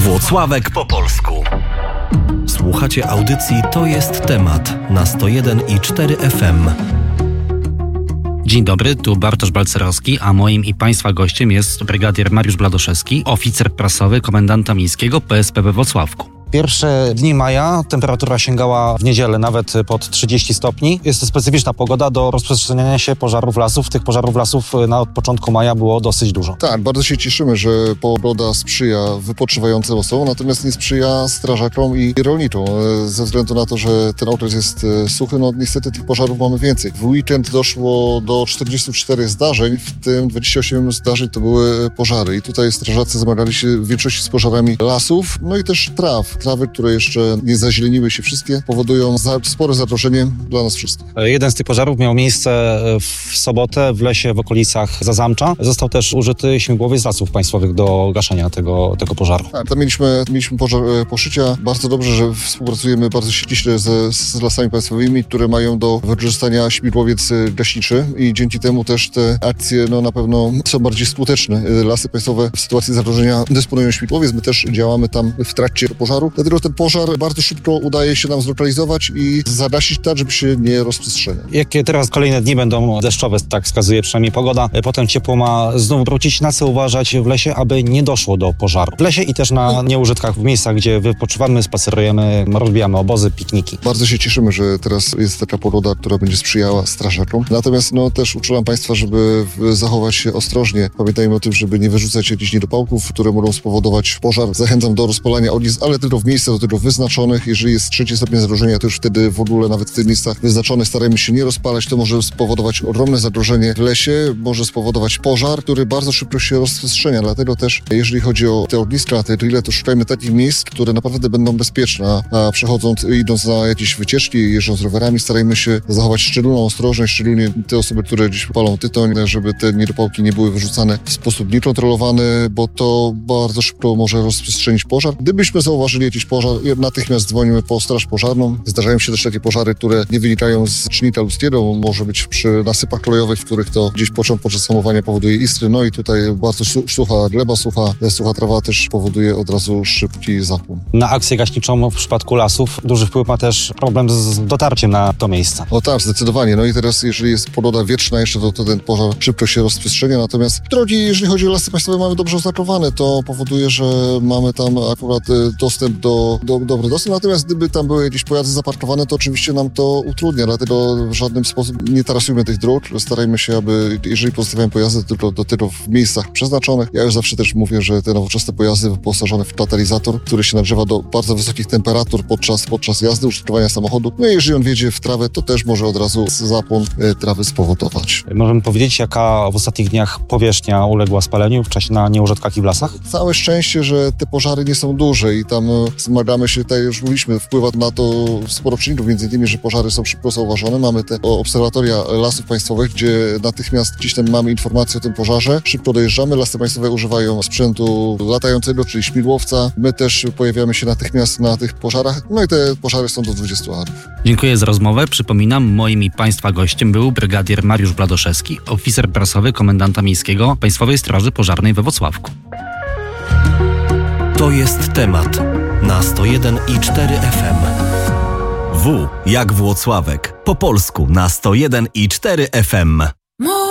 Włocławek po polsku. Słuchacie audycji To jest temat na 101,4 FM. Dzień dobry, tu Bartosz Balcerowski, a moim i Państwa gościem jest brygadier Mariusz Bladoszewski, oficer prasowy komendanta miejskiego PSP we Włocławku. Pierwsze dni maja temperatura sięgała w niedzielę nawet pod 30 stopni. Jest to specyficzna pogoda do rozprzestrzeniania się pożarów lasów. Tych pożarów lasów od początku maja było dosyć dużo. Tak, bardzo się cieszymy, że pogoda sprzyja wypoczywającym osobom, natomiast nie sprzyja strażakom i rolniczom. Ze względu na to, że ten okres jest suchy, niestety tych pożarów mamy więcej. W weekend doszło do 44 zdarzeń, w tym 28 zdarzeń to były pożary. I tutaj strażacy zmagali się w większości z pożarami lasów, i też traw. Trawy, które jeszcze nie zazieleniły się wszystkie, powodują spore zagrożenie dla nas wszystkich. Jeden z tych pożarów miał miejsce w sobotę w lesie w okolicach Zazamcza. Został też użyty śmigłowiec z Lasów Państwowych do gaszenia tego pożaru. Tak, tam mieliśmy pożar Poszycia. Bardzo dobrze, że współpracujemy bardzo ściśle z Lasami Państwowymi, które mają do wykorzystania śmigłowiec gaśniczy i dzięki temu też te akcje na pewno są bardziej skuteczne. Lasy Państwowe w sytuacji zagrożenia dysponują śmigłowiec. My też działamy tam w trakcie pożaru. Dlatego ten pożar bardzo szybko udaje się nam zlokalizować i zagasić tak, żeby się nie rozprzestrzeniał. Jakie teraz kolejne dni będą deszczowe, tak wskazuje przynajmniej pogoda, potem ciepło ma znów wrócić. Na co uważać w lesie, aby nie doszło do pożaru? W lesie i też na nieużytkach, w miejscach, gdzie wypoczywamy, spacerujemy, rozbijamy obozy, pikniki. Bardzo się cieszymy, że teraz jest taka pogoda, która będzie sprzyjała strażakom. Natomiast też uczulam Państwa, żeby zachować się ostrożnie. Pamiętajmy o tym, żeby nie wyrzucać jakichś niedopałków, które mogą spowodować pożar. Zachęcam do rozpalania ognisk, ale tylko w miejscach do tego wyznaczonych. Jeżeli jest 3 stopień zagrożenia, to już wtedy w ogóle nawet w tych miejscach wyznaczonych staramy się nie rozpalać. To może spowodować ogromne zagrożenie w lesie, może spowodować pożar, który bardzo szybko się rozprzestrzenia. Dlatego też, jeżeli chodzi o te ogniska, te grille, to szukajmy takich miejsc, które naprawdę będą bezpieczne. A przechodząc, idąc na jakieś wycieczki, jeżdżąc rowerami, starajmy się zachować szczególną ostrożność, szczególnie te osoby, które gdzieś palą tytoń, żeby te niedopałki nie były wyrzucane w sposób niekontrolowany, bo to bardzo szybko może rozprzestrzenić pożar. Gdybyśmy zauważyli jakiś pożar, natychmiast dzwonimy po straż pożarną. Zdarzają się też takie pożary, które nie wynikają z czynnika ludzkiego. Może być przy nasypach kolejowych, w których to gdzieś podczas hamowania powoduje istry. I tutaj bardzo sucha gleba, sucha trawa też powoduje od razu szybki zapłon. Na akcję gaśniczą w przypadku lasów duży wpływ ma też problem z dotarciem na to miejsce. O tak, zdecydowanie. I teraz, jeżeli jest pogoda wietrzna jeszcze, to ten pożar szybko się rozprzestrzenia. Natomiast drogi, jeżeli chodzi o lasy państwowe, mamy dobrze oznakowane. To powoduje, że mamy tam akurat dostęp dobry dostęp. Natomiast gdyby tam były jakieś pojazdy zaparkowane, to oczywiście nam to utrudnia. Dlatego w żadnym sposób nie tarasujmy tych dróg. Starajmy się, aby, jeżeli pozostawiamy pojazdy, tylko w miejscach przeznaczonych. Ja już zawsze też mówię, że te nowoczesne pojazdy wyposażone w katalizator, który się nagrzewa do bardzo wysokich temperatur podczas jazdy, użytkowania samochodu. I jeżeli on wjedzie w trawę, to też może od razu zapłon trawy spowodować. Możemy powiedzieć, jaka w ostatnich dniach powierzchnia uległa spaleniu w czasie na nieużytkach i w lasach? Całe szczęście, że te pożary nie są duże i tam zmagamy się, tutaj już mówiliśmy, wpływa na to sporo czynników, między innymi, że pożary są szybko zauważone. Mamy te obserwatoria Lasów Państwowych, gdzie natychmiast gdzieś tam mamy informację o tym pożarze. Szybko dojeżdżamy. Lasy Państwowe używają sprzętu latającego, czyli śmigłowca. My też pojawiamy się natychmiast na tych pożarach. I te pożary są do 20 arów. Dziękuję za rozmowę. Przypominam, moim i Państwa gościem był brygadier Mariusz Bladoszewski, oficer prasowy komendanta miejskiego Państwowej Straży Pożarnej we Włocławku. To jest temat na 101,4 FM. W jak Włocławek. Po polsku na 101,4 FM.